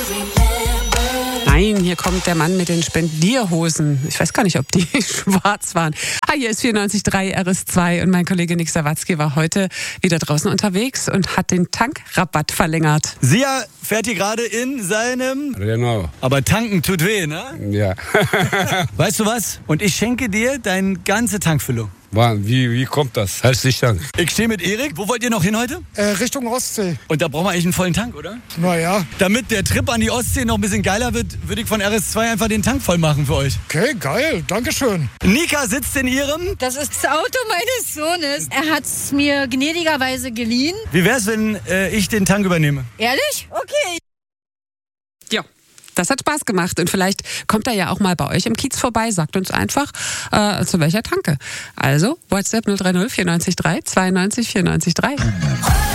Nein, hier kommt der Mann mit den Spendierhosen. Ich weiß gar nicht, ob die schwarz waren. Hier ist 94.3 RS2 und mein Kollege Nick Sawatzki war heute wieder draußen unterwegs und hat den Tankrabatt verlängert. Sia fährt hier gerade in seinem... Genau. Aber tanken tut weh, ne? Ja. Weißt du was? Und ich schenke dir deine ganze Tankfüllung. Wie kommt das? Herzlichen Dank. Ich stehe mit Erik. Wo wollt ihr noch hin heute? Richtung Ostsee. Und da brauchen wir eigentlich einen vollen Tank, oder? Naja. Damit der Trip an die Ostsee noch ein bisschen geiler wird, würde ich von RS2 einfach den Tank voll machen für euch. Okay, geil. Dankeschön. Nika sitzt in ihrem... Das ist das Auto meines Sohnes. Er hat es mir gnädigerweise geliehen. Wie wär's, wenn ich den Tank übernehme? Ehrlich? Okay. Ja. Das hat Spaß gemacht und vielleicht kommt er ja auch mal bei euch im Kiez vorbei, sagt uns einfach, zu welcher Tanke. Also WhatsApp 030 94 3 92 94 3.